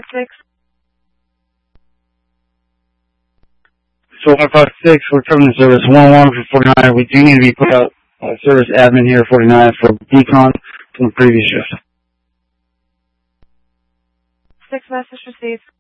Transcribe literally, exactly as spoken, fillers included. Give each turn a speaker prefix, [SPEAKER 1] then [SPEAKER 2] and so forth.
[SPEAKER 1] six.
[SPEAKER 2] So one five six, we're coming to service one one for forty-nine. We do need to be put out uh, service admin here, forty-nine, for decon from the previous shift.
[SPEAKER 1] Six message received.